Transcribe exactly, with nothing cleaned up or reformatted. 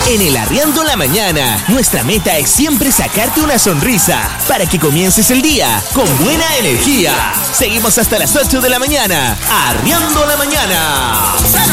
En el Arriando la Mañana, nuestra meta es siempre sacarte una sonrisa para que comiences el día con buena energía. Seguimos hasta las ocho de la mañana. Arriando la Mañana.